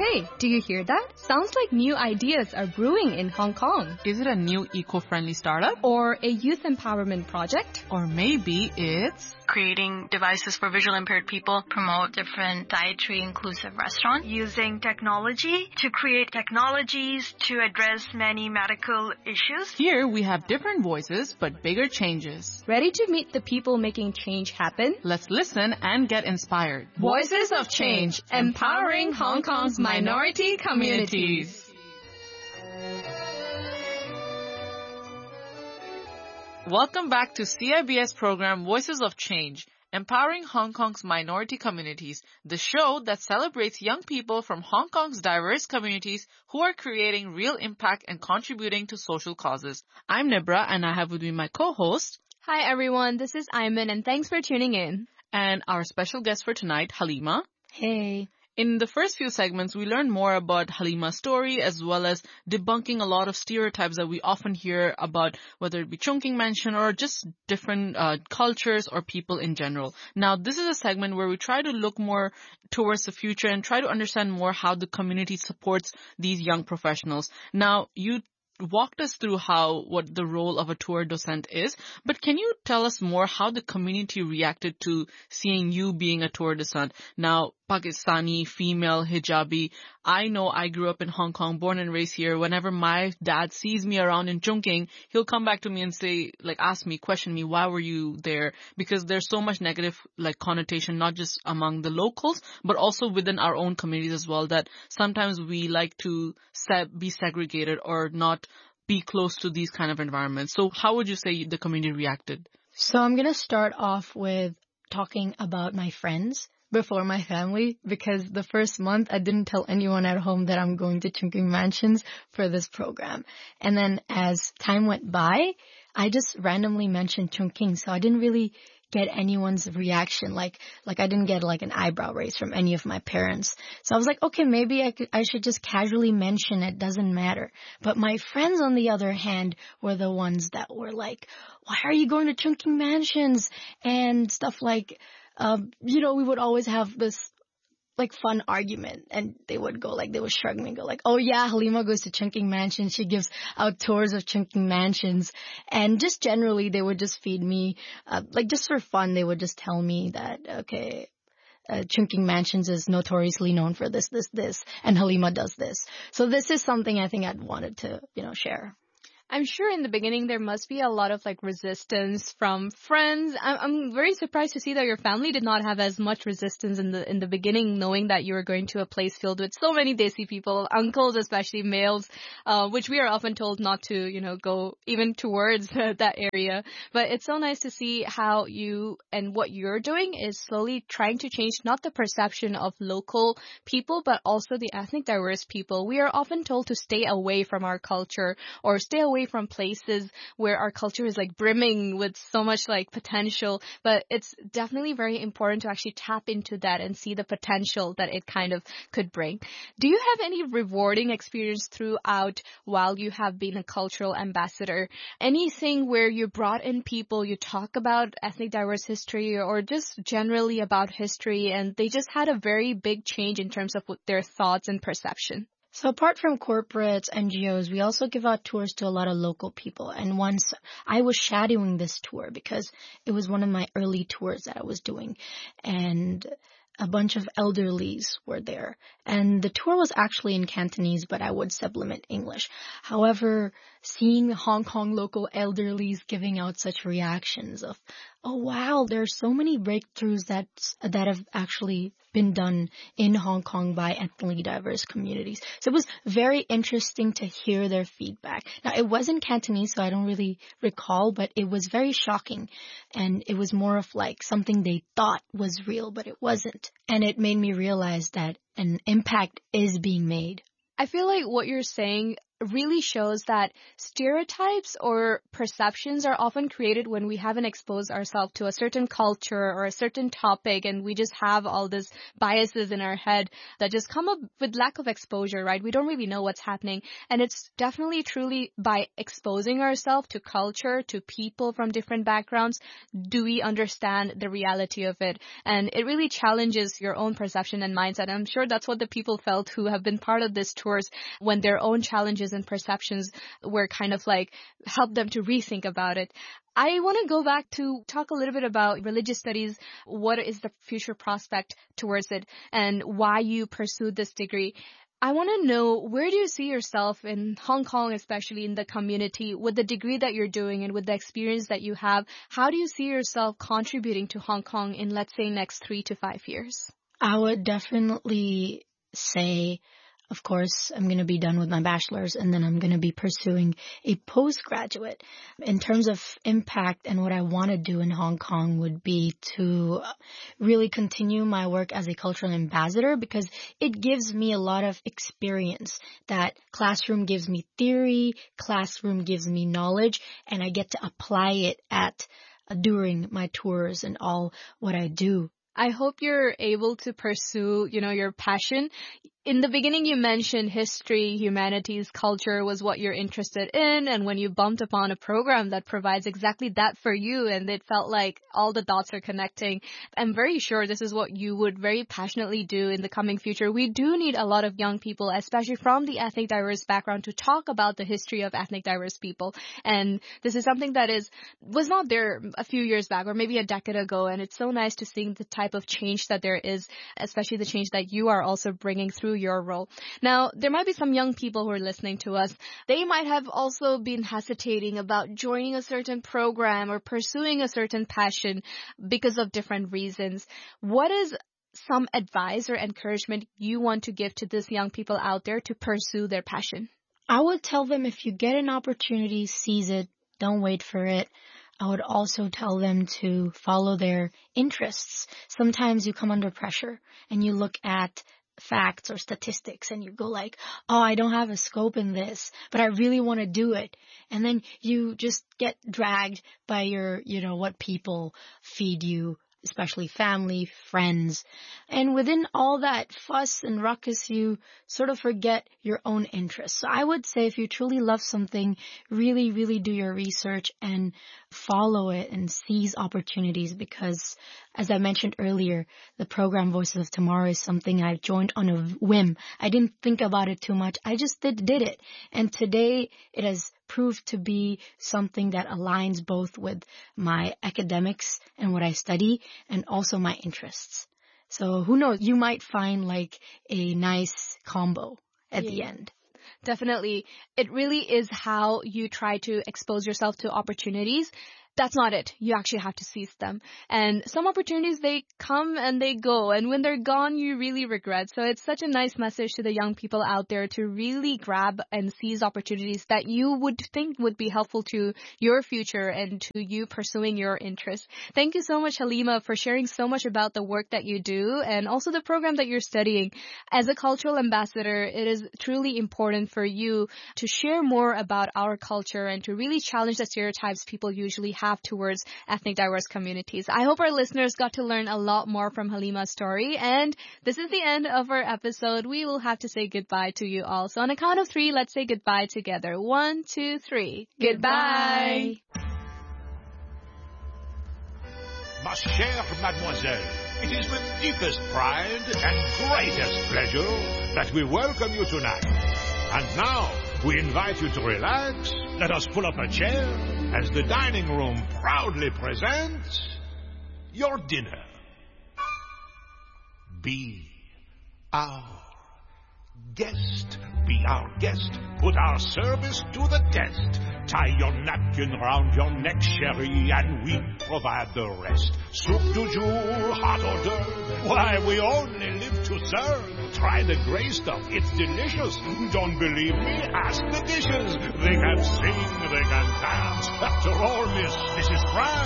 Hey, do you hear that? Sounds like new ideas are brewing in Hong Kong. Is it a new eco-friendly startup? Or a youth empowerment project? Or maybe it's creating devices for visually impaired people, promote different dietary inclusive restaurants, using technology to create technologies to address many medical issues. Here we have different voices but bigger changes. Ready to meet the people making change happen? Let's listen and get inspired. Voices of Change, empowering Hong Kong's minority communities. Welcome back to CIBS program Voices of Change, empowering Hong Kong's minority communities, the show that celebrates young people from Hong Kong's diverse communities who are creating real impact and contributing to social causes. I'm Nibra and I have with me my co-host. Hi everyone, this is Ayman and thanks for tuning in. And our special guest for tonight, Halima. Hey. In the first few segments, we learned more about Halima's story as well as debunking a lot of stereotypes that we often hear about whether it be Chungking Mansion or just different cultures or people in general. Now, this is a segment where we try to look more towards the future and try to understand more how the community supports these young professionals. Now, you walked us through what the role of a tour docent is, but can you tell us more how the community reacted to seeing you being a tour docent? Now, Pakistani, female, hijabi. I know I grew up in Hong Kong, born and raised here. Whenever my dad sees me around in Chungking, he'll come back to me and say, question me, why were you there? Because there's so much negative, connotation, not just among the locals, but also within our own communities as well, that sometimes we like to be segregated or not be close to these kind of environments. So how would you say the community reacted? So I'm going to start off with talking about my friends before my family, because the first month I didn't tell anyone at home that I'm going to Chungking Mansions for this program. And then as time went by, I just randomly mentioned Chungking, so I didn't really get anyone's reaction. Like I didn't get an eyebrow raise from any of my parents. So I was like, okay, maybe I should just casually mention it. Doesn't matter. But my friends, on the other hand, were the ones that were like, why are you going to Chungking Mansions? And stuff like, we would always have this fun argument, and they would shrug me and go oh yeah, Halima goes to Chungking Mansion. She gives out tours of Chungking Mansions. And just generally, they would just feed me, just for fun, they would just tell me that, okay, Chungking Mansions is notoriously known for this, and Halima does this. So this is something I think I'd wanted to, share. I'm sure in the beginning there must be a lot of resistance from friends. I'm very surprised to see that your family did not have as much resistance in the beginning, knowing that you were going to a place filled with so many Desi people, uncles, especially males, which we are often told not to, go even towards that area. But it's so nice to see how you and what you're doing is slowly trying to change not the perception of local people, but also the ethnic diverse people. We are often told to stay away from our culture or stay away from places where our culture is brimming with so much potential, but it's definitely very important to actually tap into that and see the potential that it kind of could bring. Do you have any rewarding experience throughout while you have been a cultural ambassador? Anything where you brought in people, you talk about ethnic diverse history or just generally about history, and they just had a very big change in terms of their thoughts and perception? So apart from corporates, NGOs, we also give out tours to a lot of local people. And once I was shadowing this tour because it was one of my early tours that I was doing. And a bunch of elderlies were there. And the tour was actually in Cantonese, but I would supplement English. However, seeing Hong Kong local elderlies giving out such reactions of, oh wow, there are so many breakthroughs that have actually been done in Hong Kong by ethnically diverse communities. So it was very interesting to hear their feedback. Now, it wasn't Cantonese, so I don't really recall, but it was very shocking. And it was more of something they thought was real, but it wasn't. And it made me realize that an impact is being made. I feel like what you're saying really shows that stereotypes or perceptions are often created when we haven't exposed ourselves to a certain culture or a certain topic, and we just have all these biases in our head that just come up with lack of exposure, right? We don't really know what's happening. And it's definitely truly by exposing ourselves to culture, to people from different backgrounds, do we understand the reality of it. And it really challenges your own perception and mindset. I'm sure that's what the people felt who have been part of this tours, when their own challenges and perceptions were kind of like help them to rethink about it. I want to go back to talk a little bit about religious studies. What is the future prospect towards it and why you pursued this degree? I want to know, where do you see yourself in Hong Kong, especially in the community, with the degree that you're doing and with the experience that you have? How do you see yourself contributing to Hong Kong in, let's say, next 3 to 5 years? I would definitely say, of course, I'm going to be done with my bachelor's and then I'm going to be pursuing a postgraduate. In terms of impact and what I want to do in Hong Kong would be to really continue my work as a cultural ambassador, because it gives me a lot of experience. That classroom gives me theory, classroom gives me knowledge, and I get to apply it during my tours and all what I do. I hope you're able to pursue, your passion. In the beginning, you mentioned history, humanities, culture was what you're interested in. And when you bumped upon a program that provides exactly that for you, and it felt like all the dots are connecting, I'm very sure this is what you would very passionately do in the coming future. We do need a lot of young people, especially from the ethnic diverse background, to talk about the history of ethnic diverse people. And this is something that was not there a few years back or maybe a decade ago. And it's so nice to see the type of change that there is, especially the change that you are also bringing through your role. Now, there might be some young people who are listening to us. They might have also been hesitating about joining a certain program or pursuing a certain passion because of different reasons. What is some advice or encouragement you want to give to these young people out there to pursue their passion? I would tell them, if you get an opportunity, seize it. Don't wait for it. I would also tell them to follow their interests. Sometimes you come under pressure and you look at facts or statistics and you go like, oh, I don't have a scope in this, but I really want to do it. And then you just get dragged by your, what people feed you, especially family, friends. And within all that fuss and ruckus, you sort of forget your own interests. So I would say, if you truly love something, really, really do your research and follow it and seize opportunities, because as I mentioned earlier, the program Voices of Tomorrow is something I joined on a whim. I didn't think about it too much. I just did it. And today it has proved to be something that aligns both with my academics and what I study and also my interests. So who knows, you might find like a nice combo at the end. Definitely. It really is how you try to expose yourself to opportunities. That's not it. You actually have to seize them. And some opportunities, they come and they go. And when they're gone, you really regret. So it's such a nice message to the young people out there to really grab and seize opportunities that you would think would be helpful to your future and to you pursuing your interests. Thank you so much, Halima, for sharing so much about the work that you do and also the program that you're studying. As a cultural ambassador, it is truly important for you to share more about our culture and to really challenge the stereotypes people usually have towards ethnic diverse communities. I hope our listeners got to learn a lot more from Halima's story. And this is the end of our episode. We will have to say goodbye to you all. So on a count of 3, let's say goodbye together. 1, 2, 3. Goodbye. Ma chère mademoiselle, it is with deepest pride and greatest pleasure that we welcome you tonight. And now, we invite you to relax. Let us pull up a chair as the dining room proudly presents your dinner. Be our guest. Be our guest. Put our service to the test. Tie your napkin round your neck, chérie, and we provide the rest. Soup du jour, hot hors d'oeuvre. Why, we only live to serve. Try the gray stuff. It's delicious. Don't believe me? Ask the dishes. They can sing, they can dance. After all, miss, this is France.